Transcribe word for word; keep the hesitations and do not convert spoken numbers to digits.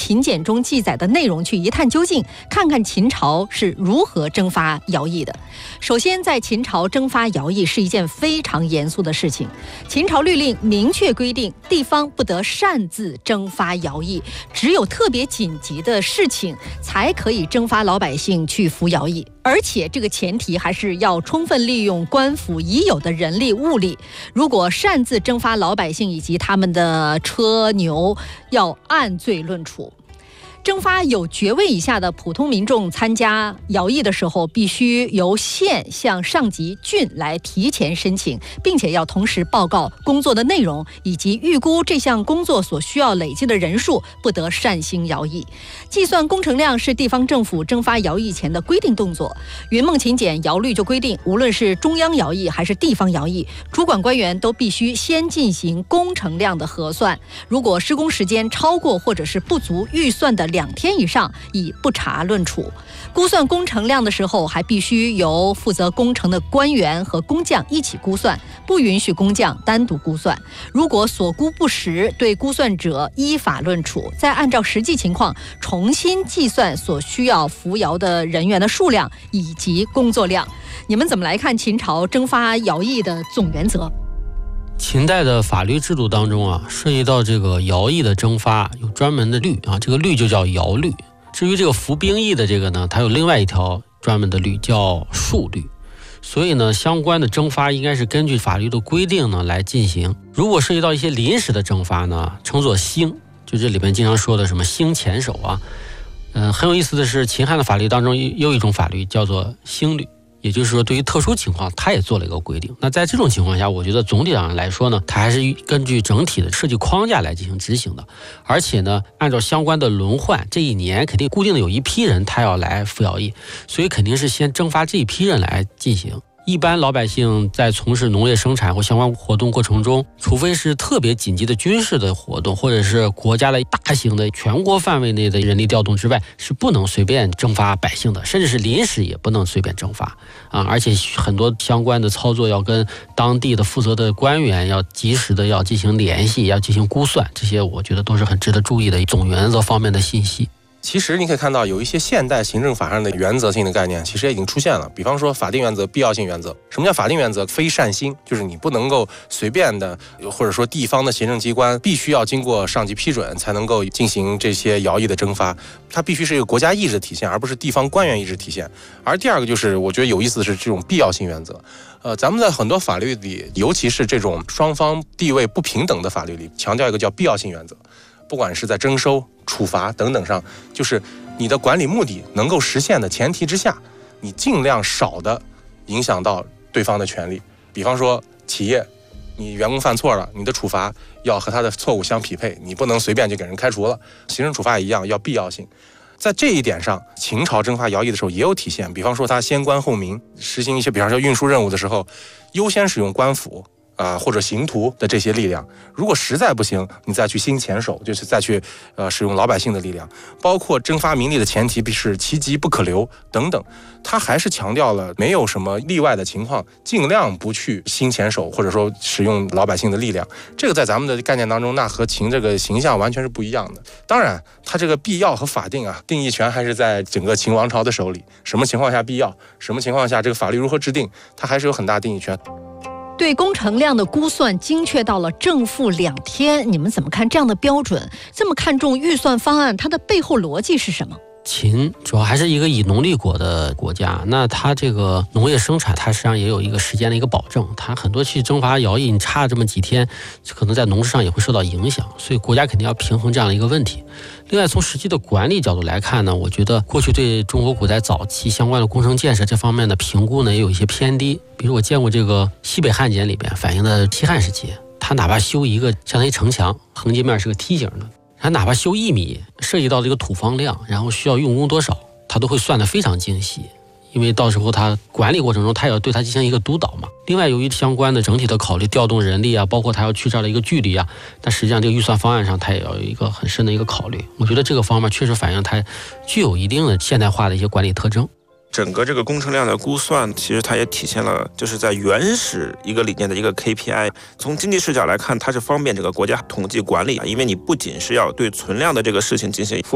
秦简中记载的内容去一探究竟，看看秦朝是如何征发徭役的。首先，在秦朝征发徭役是一件非常严肃的事情。秦朝律令明确规定，地方不得擅自征发徭役，只有特别紧急的事情才可以征发老百姓去服徭役。而且这个前提还是要充分利用官府已有的人力物力，如果擅自征发老百姓以及他们的车牛，要按罪论处。征发有爵位以下的普通民众参加徭役的时候，必须由县向上级郡来提前申请，并且要同时报告工作的内容以及预估这项工作所需要累积的人数，不得擅行徭役。计算工程量是地方政府征发徭役前的规定动作。云梦秦简徭律就规定，无论是中央徭役还是地方徭役，主管官员都必须先进行工程量的核算，如果施工时间超过或者是不足预算的两天以上，以不查论处。估算工程量的时候，还必须由负责工程的官员和工匠一起估算，不允许工匠单独估算。如果所估不实，对估算者依法论处，再按照实际情况重新计算所需要服徭的人员的数量以及工作量。你们怎么来看秦朝征发徭役的总原则？ 秦代的法律制度当中啊，涉及到这个徭役的征发有专门的律啊，这个律就叫徭律。至于这个服兵役的这个呢，它有另外一条专门的律叫戍律。所以呢，相关的征发应该是根据法律的规定呢来进行。如果涉及到一些临时的征发呢，称作兴，就这里面经常说的什么兴前手啊。嗯、呃，很有意思的是，秦汉的法律当中又有一种法律叫做兴律。也就是说，对于特殊情况，它也做了一个规定。那在这种情况下，我觉得总体上来说呢，它还是根据整体的设计框架来进行执行的。而且呢，按照相关的轮换，这一年肯定固定的有一批人他要来服徭役，所以肯定是先征发这一批人来进行。一般老百姓在从事农业生产或相关活动过程中，除非是特别紧急的军事的活动，或者是国家的大型的全国范围内的人力调动之外，是不能随便征发百姓的，甚至是临时也不能随便征发啊！而且很多相关的操作要跟当地的负责的官员要及时的要进行联系，要进行估算，这些我觉得都是很值得注意的总原则方面的信息。 其实你可以看到有一些现代行政法上的原则性的概念其实也已经出现了，比方说法定原则、必要性原则。什么叫法定原则？非善兴，就是你不能够随便的，或者说地方的行政机关必须要经过上级批准才能够进行这些徭役的征发，它必须是一个国家意志的体现，而不是地方官员意志体现。而第二个就是我觉得有意思的是这种必要性原则。呃，咱们在很多法律里，尤其是这种双方地位不平等的法律里，强调一个叫必要性原则。不管是在征收、处罚等等上，就是你的管理目的能够实现的前提之下，你尽量少的影响到对方的权利。比方说企业，你员工犯错了，你的处罚要和他的错误相匹配，你不能随便就给人开除了。行政处罚也一样，要必要性。在这一点上，秦朝征发徭役的时候也有体现。比方说他先官后民，实行一些比方说运输任务的时候，优先使用官府啊、呃，或者刑徒的这些力量，如果实在不行，你再去兴前手，就是再去呃使用老百姓的力量，包括征发民力的前提是其急不可留等等，他还是强调了没有什么例外的情况，尽量不去兴前手，或者说使用老百姓的力量。这个在咱们的概念当中，那和秦这个形象完全是不一样的。当然，它这个必要和法定啊，定义权还是在整个秦王朝的手里。什么情况下必要，什么情况下这个法律如何制定，它还是有很大定义权。 对工程量的估算精确到了正负两天，你们怎么看这样的标准？这么看重预算方案，它的背后逻辑是什么？ 秦主要还是一个以农立国的国家，那它这个农业生产，它实际上也有一个时间的一个保证，它很多去征发徭役，你差这么几天，可能在农事上也会受到影响，所以国家肯定要平衡这样的一个问题。另外，从实际的管理角度来看呢，我觉得过去对中国古代早期相关的工程建设这方面的评估呢，也有一些偏低。比如我见过这个西北汉简里边反映的西汉时期，它哪怕修一个相当于城墙，横截面是个梯形的，它哪怕修一米，涉及到这个土方量，然后需要用工多少，它都会算得非常精细。因为到时候它管理过程中，它也要对它进行一个督导嘛。另外，由于相关的整体的考虑，调动人力啊，包括它要去这儿的一个距离啊，但实际上这个预算方案上，它也要有一个很深的一个考虑。我觉得这个方面确实反映它具有一定的现代化的一些管理特征。 整个这个工程量的估算，其实它也体现了就是在原始一个理念的一个 K P I。从经济视角来看，它是方便这个国家统计管理，因为你不仅是要对存量的这个事情进行